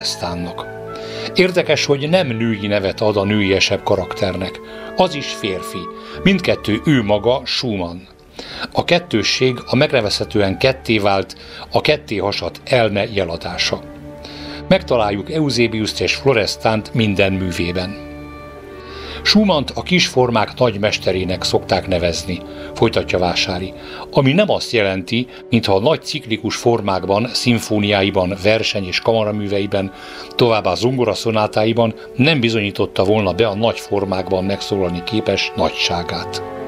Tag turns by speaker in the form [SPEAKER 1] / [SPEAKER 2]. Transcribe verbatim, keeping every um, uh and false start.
[SPEAKER 1] Florestannak. Érdekes, hogy nem női nevet ad a nőiesebb karakternek. Az is férfi. Mindkettő ő maga, Schumann. A kettősség a megnevezhetően ketté vált, a ketté hasadt elme jeladása. Megtaláljuk Eusebiust és Florestant minden művében. Schumannt a kisformák nagymesterének szokták nevezni, folytatja Vásári, ami nem azt jelenti, mintha a nagy ciklikus formákban, szimfóniáiban, verseny- és kamaraműveiben, továbbá zongoraszonátáiban nem bizonyította volna be a nagy formákban megszólalni képes nagyságát.